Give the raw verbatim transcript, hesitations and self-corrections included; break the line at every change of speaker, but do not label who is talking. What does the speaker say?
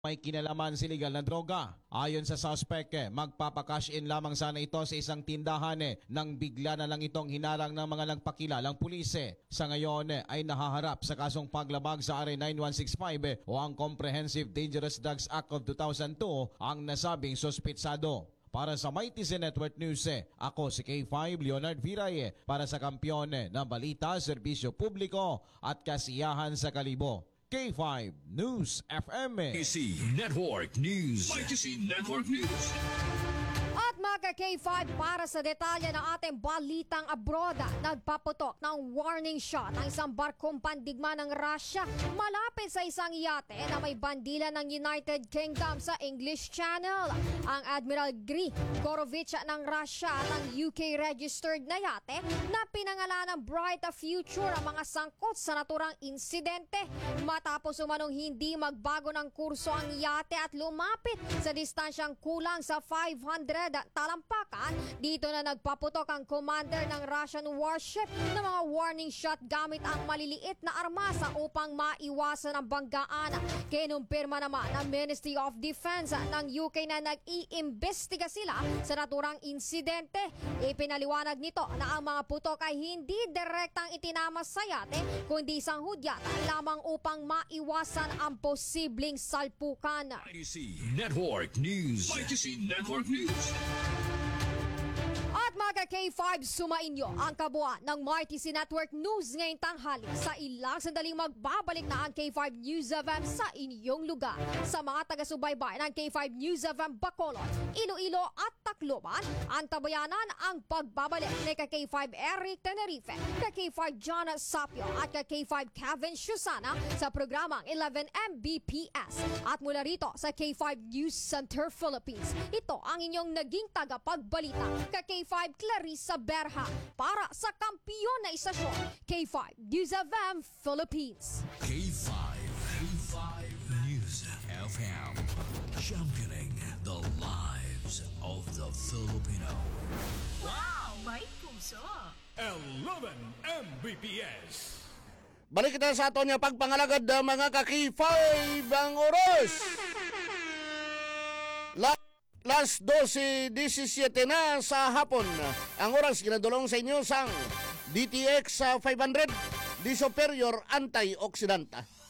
may kinalaman si legal na droga. Ayon sa suspect, eh, magpapakash in lamang sana ito sa isang tindahan eh, nang bigla na lang itong hinarang ng mga nagpakilalang pulise. Sa ngayon eh, ay nahaharap sa kasong paglabag sa R A nine one six five eh, o ang Comprehensive Dangerous Drugs Act of two thousand two ang nasabing sospetsado. Para sa Mighty Z Network News, eh, ako si K five Leonard Viray eh, para sa kampiyon eh, ng balita, serbisyo publiko at kasiyahan sa Kalibo. K five News F M.
K C Network News. K C Network News.
At mga K five, para sa detalye ng ating balitang abroad, nagpaputok ng warning shot ang isang barkong pandigma ng Russia malapit sa isang yate na may bandila ng United Kingdom sa English Channel. Ang Admiral Grigori Gorovich ng Russia at ang U K-registered na yate na pinangalan ng Bright Future ang mga sangkot sa naturang insidente. Matapos umanong hindi magbago ng kurso ang yate at lumapit sa distansyang kulang sa five hundred talampakan, dito na nagpaputok ang commander ng Russian warship ng mga warning shot gamit ang maliliit na armasa upang maiwasan ang banggaan. Kinumpirma naman ng Ministry of Defense ng U K na nag-iimbestiga sila sa naturang insidente. Ipinaliwanag nito na ang mga putok ay hindi direktang itinamas sa yate, kundi isang hudyatan lamang upang maiwasan ang posibleng salpukan.
K C Network News. K C Network News.
At mga K five, sumainyo ang kabuuan ng Mighty Z Network News ngayong tanghali. Sa ilang sandaling magbabalik na ang K five News F M sa inyong lugar. Sa mga taga-subaybay ng K five News F M Bacolod, Iloilo at Tacloban, ang tabayanan ang pagbabalik ni K five Eric Tenerife, K five John Sapio at K five Kevin Shusana sa programang eleven M B P S. At mula rito sa K five News Center Philippines, ito ang inyong naging tagapagbalita, K five Clarissa Berha, para sa kampiyon na istasyon, K five News F M Philippines.
K five. K five News F M. Championing the lives of the Filipino.
Wow! May puso!
eleven M B P S.
Balik kita sa ato niya pagpangalagad ng mga ka-K five ang oras. La Las twelve seventeen na sa hapon. Ang oras ginadulong sa inyo sang D T X five hundred, Di Superior Antioxidanta.